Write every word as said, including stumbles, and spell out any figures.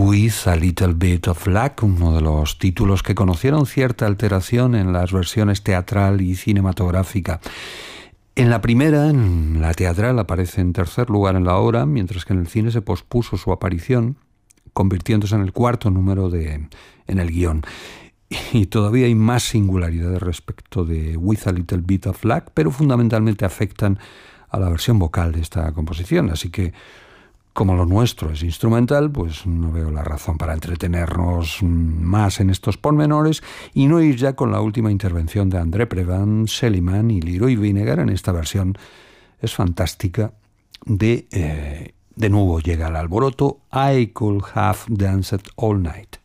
With a Little Bit of Luck, uno de los títulos que conocieron cierta alteración en las versiones teatral y cinematográfica. En la primera, en la teatral, aparece en tercer lugar en la obra, mientras que en el cine se pospuso su aparición, convirtiéndose en el cuarto número de, en el guión. Y todavía hay más singularidades respecto de With a Little Bit of Luck, pero fundamentalmente afectan a la versión vocal de esta composición, así que como lo nuestro es instrumental, pues no veo la razón para entretenernos más en estos pormenores y no ir ya con la última intervención de André Previn, Seliman y Leroy Vinnegar en esta versión. Es fantástica. De, eh, de nuevo llega el alboroto. I Could Have Danced All Night.